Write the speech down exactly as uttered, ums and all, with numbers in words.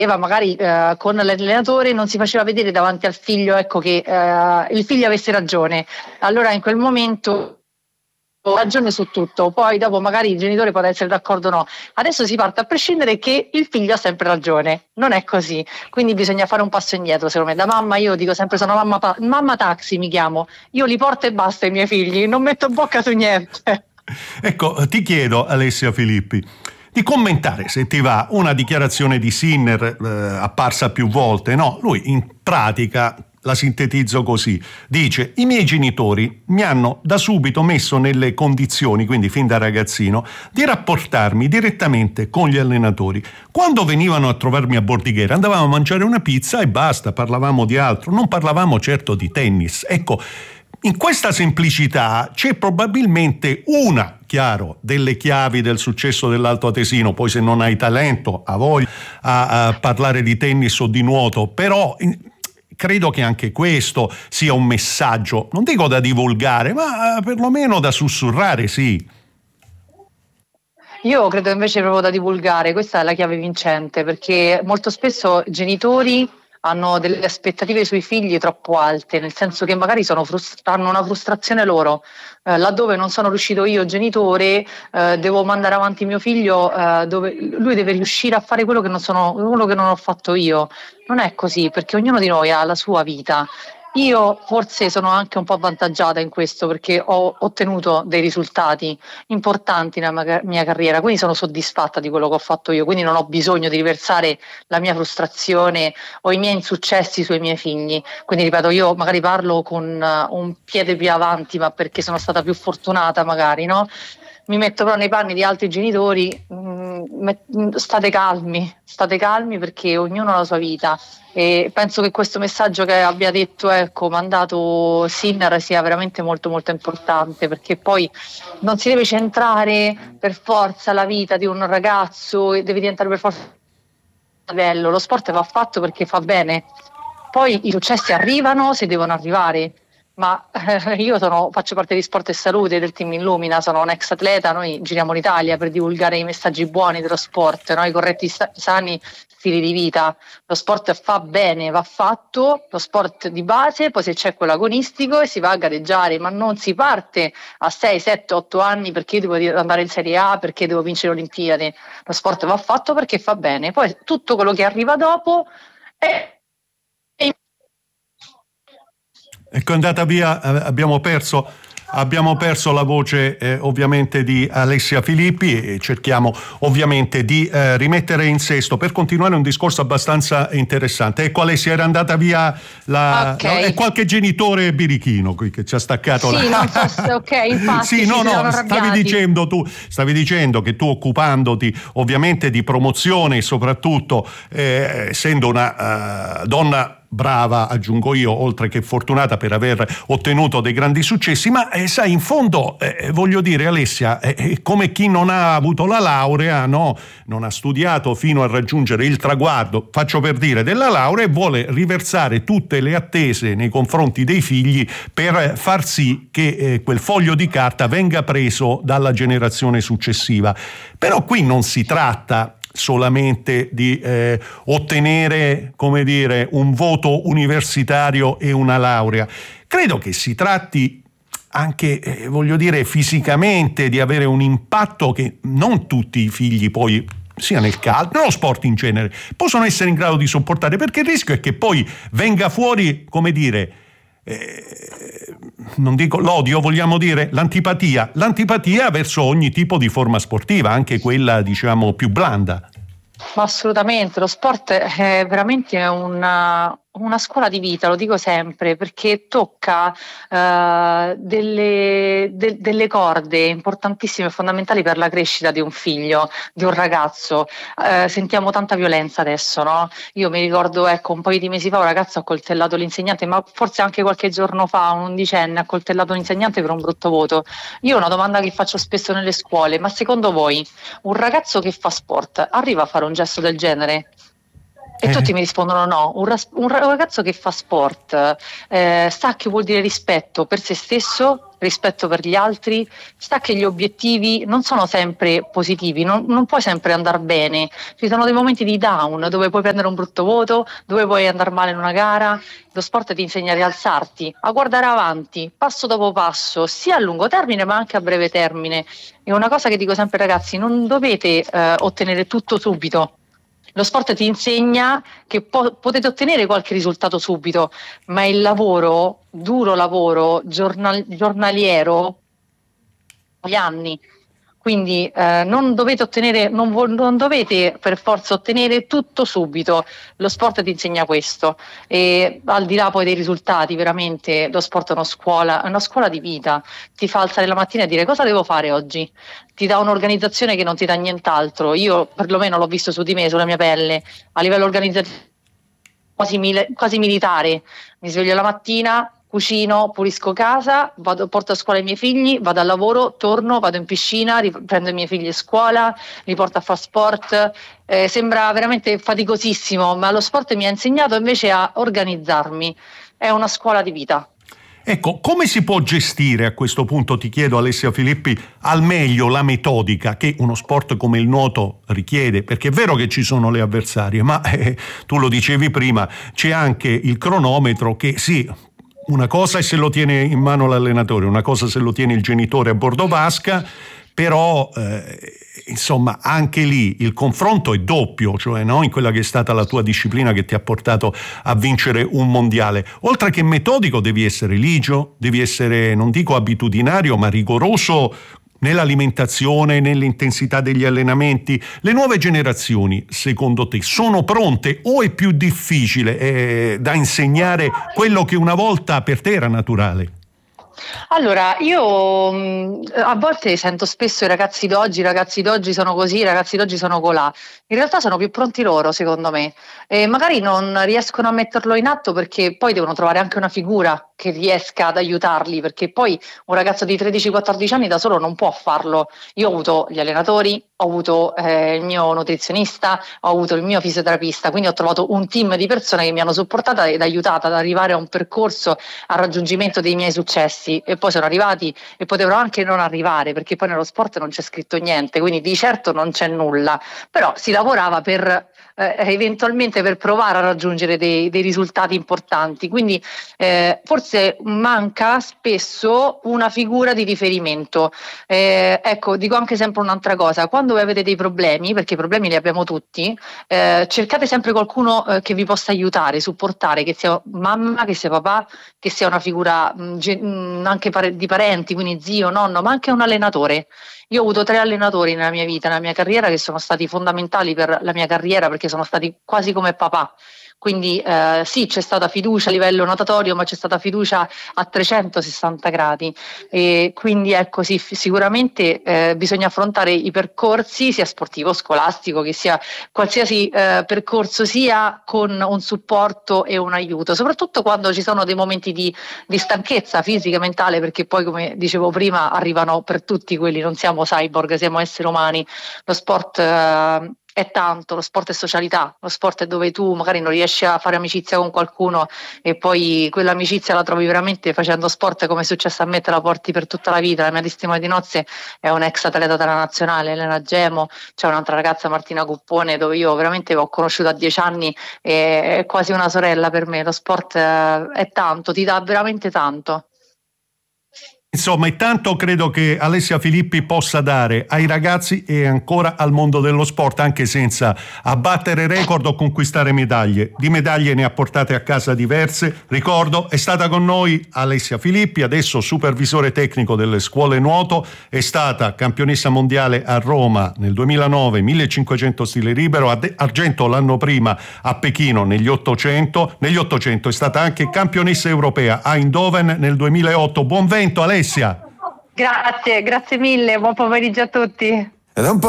magari eh, con l'allenatore non si faceva vedere davanti al figlio, ecco, che eh, il figlio avesse ragione. Allora in quel momento ragione su tutto, poi dopo magari il genitore può essere d'accordo o no. Adesso si parte a prescindere che il figlio ha sempre ragione, non è così, quindi bisogna fare un passo indietro. Secondo me, da mamma, io dico sempre sono mamma, pa- mamma taxi, mi chiamo, io li porto e basta i miei figli, non metto bocca su niente. Ecco, ti chiedo, Alessia Filippi, di commentare, se ti va, una dichiarazione di Sinner eh, apparsa più volte, no? Lui in pratica, la sintetizzo così, dice: i miei genitori mi hanno da subito messo nelle condizioni, quindi fin da ragazzino, di rapportarmi direttamente con gli allenatori. Quando venivano a trovarmi a Bordighera andavamo a mangiare una pizza e basta, parlavamo di altro, non parlavamo certo di tennis. Ecco, in questa semplicità c'è probabilmente una, chiaro, delle chiavi del successo dell'Alto Atesino. Poi se non hai talento, a voglia a, a parlare di tennis o di nuoto, però in, credo che anche questo sia un messaggio, non dico da divulgare, ma perlomeno da sussurrare, sì. Io credo invece proprio da divulgare, questa è la chiave vincente, perché molto spesso genitori hanno delle aspettative sui figli troppo alte, nel senso che magari sono frust- hanno una frustrazione loro, eh, laddove non sono riuscito io genitore, eh, devo mandare avanti mio figlio, eh, dove lui deve riuscire a fare quello che non sono, quello che non ho fatto io. Non è così, perché ognuno di noi ha la sua vita. Io forse sono anche un po' avvantaggiata in questo perché ho ottenuto dei risultati importanti nella mia carriera, quindi sono soddisfatta di quello che ho fatto io, quindi non ho bisogno di riversare la mia frustrazione o i miei insuccessi sui miei figli. Quindi ripeto, io magari parlo con un piede più avanti, ma perché sono stata più fortunata magari, no? Mi metto però nei panni di altri genitori, mh, state calmi, state calmi perché ognuno ha la sua vita. E penso che questo messaggio che abbia detto, ecco, mandato Sinner sia veramente molto molto importante, perché poi non si deve centrare per forza la vita di un ragazzo e deve diventare per forza bello. Lo sport va fatto perché fa bene, poi i successi arrivano se devono arrivare. Ma eh, io sono, faccio parte di Sport e Salute del team Illumina, sono un ex atleta, noi giriamo l'Italia per divulgare i messaggi buoni dello sport, no? I corretti sta- sani stili di vita. Lo sport fa bene, va fatto, lo sport di base, poi se c'è quello agonistico e si va a gareggiare, ma non si parte a sei, sette, otto anni perché io devo andare in Serie A, perché devo vincere le Olimpiadi. Lo sport va fatto perché fa bene, poi tutto quello che arriva dopo è Ecco, è andata via, abbiamo perso, abbiamo perso la voce eh, ovviamente di Alessia Filippi e cerchiamo ovviamente di eh, rimettere in sesto per continuare un discorso abbastanza interessante. Ecco, Alessia, era andata via la... okay. no, è qualche genitore birichino qui che ci ha staccato sì, la... non fosse, ok, infatti sì, no, no, stavi dicendo tu, stavi dicendo che tu, occupandoti ovviamente di promozione e soprattutto eh, essendo una uh, donna brava, aggiungo io, oltre che fortunata per aver ottenuto dei grandi successi, ma eh, sai, in fondo eh, voglio dire, Alessia, eh, come chi non ha avuto la laurea, no, non ha studiato fino a raggiungere il traguardo, faccio per dire, della laurea, e vuole riversare tutte le attese nei confronti dei figli per far sì che eh, quel foglio di carta venga preso dalla generazione successiva. Però qui non si tratta solamente di eh, ottenere, come dire, un voto universitario e una laurea. Credo che si tratti anche, eh, voglio dire, fisicamente di avere un impatto che non tutti i figli poi, sia nel calcio, nello sport in genere, possono essere in grado di sopportare, perché il rischio è che poi venga fuori, come dire, eh, non dico l'odio, vogliamo dire l'antipatia, l'antipatia verso ogni tipo di forma sportiva, anche quella diciamo più blanda. Ma assolutamente, lo sport è veramente una, una scuola di vita, lo dico sempre, perché tocca uh, delle, de, delle corde importantissime e fondamentali per la crescita di un figlio, di un ragazzo. Uh, sentiamo tanta violenza adesso, no? Io mi ricordo, ecco, un paio di mesi fa un ragazzo ha coltellato l'insegnante, ma forse anche qualche giorno fa un undicenne ha coltellato l'insegnante per un brutto voto. Io ho una domanda che faccio spesso nelle scuole: ma secondo voi un ragazzo che fa sport arriva a fare un gesto del genere? E Eh. tutti mi rispondono no. Un, ras- un ragazzo che fa sport eh, sa che vuol dire rispetto per se stesso rispetto per gli altri, sa che gli obiettivi non sono sempre positivi, non, non puoi sempre andare bene, ci sono dei momenti di down dove puoi prendere un brutto voto, dove puoi andare male in una gara. Lo sport ti insegna a rialzarti, a guardare avanti, passo dopo passo, sia a lungo termine ma anche a breve termine. È una cosa che dico sempre ai ragazzi: non dovete eh, ottenere tutto subito. Lo sport ti insegna che po- potete ottenere qualche risultato subito, ma il lavoro, duro lavoro, giornal- giornaliero, gli anni. Quindi eh, non dovete ottenere, non, vo- non dovete per forza ottenere tutto subito. Lo sport ti insegna questo, e al di là poi dei risultati, veramente lo sport è una scuola, è una scuola di vita. Ti fa alzare la mattina e dire: cosa devo fare oggi? Ti dà un'organizzazione che non ti dà nient'altro. Io perlomeno l'ho visto su di me, sulla mia pelle, a livello organizzativo quasi, mil- quasi militare. Mi sveglio la mattina, cucino, pulisco casa, vado, porto a scuola i miei figli, vado al lavoro, torno, vado in piscina, riprendo i miei figli a scuola, li porto a fare sport. Eh, sembra veramente faticosissimo, ma lo sport mi ha insegnato invece a organizzarmi. È una scuola di vita. Ecco, come si può gestire, a questo punto ti chiedo Alessia Filippi, al meglio la metodica che uno sport come il nuoto richiede? Perché è vero che ci sono le avversarie, ma eh, tu lo dicevi prima, c'è anche il cronometro che sì, una cosa è se lo tiene in mano l'allenatore, una cosa se lo tiene il genitore a bordo vasca, però eh, insomma anche lì il confronto è doppio, cioè no? In quella che è stata la tua disciplina che ti ha portato a vincere un mondiale. Oltre che metodico devi essere ligio, devi essere, non dico abitudinario, ma rigoroso nell'alimentazione, nell'intensità degli allenamenti. Le nuove generazioni, secondo te, sono pronte o è più difficile eh, da insegnare quello che una volta per te era naturale? Allora, io mh, a volte sento spesso i ragazzi d'oggi, i ragazzi d'oggi sono così, i ragazzi d'oggi sono colà. In realtà sono più pronti loro, secondo me. E magari non riescono a metterlo in atto perché poi devono trovare anche una figura che riesca ad aiutarli, perché poi un ragazzo di tredici quattordici anni da solo non può farlo. Io ho avuto gli allenatori, ho avuto eh, il mio nutrizionista, ho avuto il mio fisioterapista, quindi ho trovato un team di persone che mi hanno supportata ed aiutata ad arrivare a un percorso, al raggiungimento dei miei successi. E poi sono arrivati e potevano anche non arrivare, perché poi nello sport non c'è scritto niente, quindi di certo non c'è nulla, però si lavorava per eh, eventualmente per provare a raggiungere dei, dei risultati importanti. Quindi eh, forse manca spesso una figura di riferimento. Eh, ecco, dico anche sempre un'altra cosa: quando voi avete dei problemi, perché i problemi li abbiamo tutti, eh, cercate sempre qualcuno eh, che vi possa aiutare, supportare, che sia mamma, che sia papà, che sia una figura mh, ge- mh, anche pare- di parenti, quindi zio, nonno, ma anche un allenatore. Io ho avuto tre allenatori nella mia vita, nella mia carriera, che sono stati fondamentali per la mia carriera, perché sono stati quasi come papà. Quindi eh, sì, c'è stata fiducia a livello natatorio, ma c'è stata fiducia a trecentosessanta gradi. E quindi ecco, sì, sicuramente eh, bisogna affrontare i percorsi, sia sportivo, scolastico, che sia qualsiasi eh, percorso, sia con un supporto e un aiuto, soprattutto quando ci sono dei momenti di, di stanchezza fisica e mentale, perché poi, come dicevo prima, arrivano per tutti quelli, non siamo cyborg, siamo esseri umani. Lo sport eh, è tanto, lo sport è socialità, lo sport è dove tu magari non riesci a fare amicizia con qualcuno e poi quell'amicizia la trovi veramente facendo sport, come è successo a me, te la porti per tutta la vita. La mia testimone di nozze è un'ex atleta della nazionale, Elena Gemo, c'è un'altra ragazza, Martina Cuppone, dove io veramente l'ho conosciuta a dieci anni e è quasi una sorella per me. Lo sport è tanto, ti dà veramente tanto. Insomma, e tanto credo che Alessia Filippi possa dare ai ragazzi e ancora al mondo dello sport, anche senza abbattere record o conquistare medaglie. Di medaglie ne ha portate a casa diverse. Ricordo, è stata con noi Alessia Filippi, adesso supervisore tecnico delle scuole nuoto, è stata campionessa mondiale a Roma nel duemilanove, millecinquecento stile libero, argento l'anno prima a Pechino negli ottocento, negli ottocento è stata anche campionessa europea a Eindhoven nel duemilaotto. Buon vento Alessia! Grazie, grazie mille, buon pomeriggio a tutti. Ed è un po'